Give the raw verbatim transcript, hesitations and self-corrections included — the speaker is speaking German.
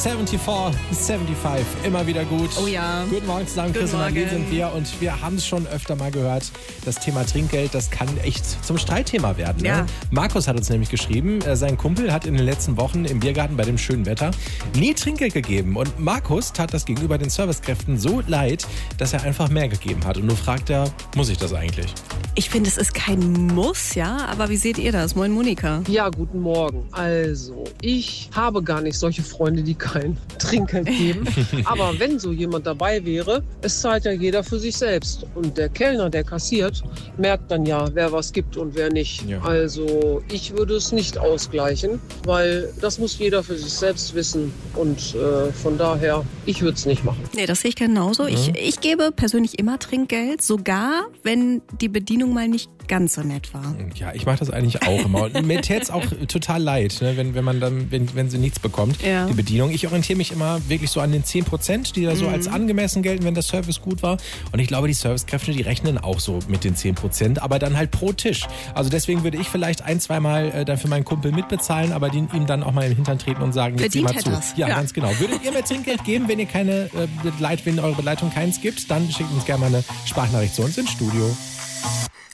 vierundsiebzig, fünfundsiebzig, immer wieder gut. Oh ja. Guten Morgen zusammen, Guten Chris und Marlene Morgen. sind wir und wir haben es schon öfter mal gehört, das Thema Trinkgeld, das kann echt zum Streitthema werden. Ja. Ne? Markus hat uns nämlich geschrieben, äh, sein Kumpel hat in den letzten Wochen im Biergarten bei dem schönen Wetter nie Trinkgeld gegeben und Markus tat das gegenüber den Servicekräften so leid, dass er einfach mehr gegeben hat und nur fragt er, muss ich das eigentlich? Ich finde, es ist kein Muss, ja, aber wie seht ihr das? Moin Monika. Ja, guten Morgen. Also, ich habe gar nicht solche Freunde, die kein Trinkgeld geben. Aber wenn so jemand dabei wäre, es zahlt ja jeder für sich selbst. Und der Kellner, der kassiert, merkt dann ja, wer was gibt und wer nicht. Ja. Also, ich würde es nicht ausgleichen, weil das muss jeder für sich selbst wissen. Und äh, von daher, ich würde es nicht machen. Nee, das sehe ich genauso. Ich, ich gebe persönlich immer Trinkgeld, sogar wenn die Bedienung mal nicht ganz so nett war. Ja, ich mache das eigentlich auch immer. Und mir täte es auch total leid, ne, wenn, wenn man dann, wenn, wenn sie nichts bekommt, Ja. die Bedienung. Ich orientiere mich immer wirklich so an den zehn Prozent, die da so als angemessen gelten, wenn der Service gut war. Und ich glaube, die Servicekräfte, die rechnen auch so mit den zehn Prozent, aber dann halt pro Tisch. Also deswegen würde ich vielleicht ein, zweimal äh, dann für meinen Kumpel mitbezahlen, aber den, ihm dann auch mal im Hintern treten und sagen, jetzt sieh Verdient mal hätte zu. er's. Ja, Ja. ganz genau. Würdet ihr mir Trinkgeld geben, wenn ihr keine äh, Leit, wenn eure Leitung keins gibt, dann schickt uns gerne mal eine Sprachnachricht zu uns ins Studio.